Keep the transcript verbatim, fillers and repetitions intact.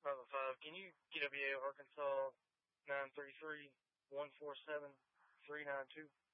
five oh five. Can you get W A Arkansas nine three three, one four seven, three nine two?